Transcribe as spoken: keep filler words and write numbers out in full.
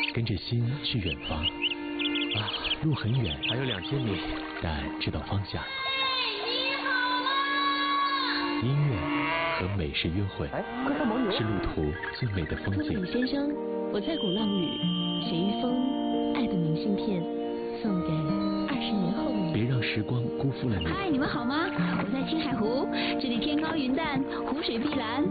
跟着心去远方。啊，路很远，还有两千米，但知道方向。 你好啦！ 音乐和美食约会， 哎，快看蒙牛！ 是路途最美的风景。 李先生，我在鼓浪屿写一封爱的明信片，送给二十年后的你。 别让时光辜负了你。 嗨，你们好吗？我在青海湖，这里天高云淡，湖水碧蓝。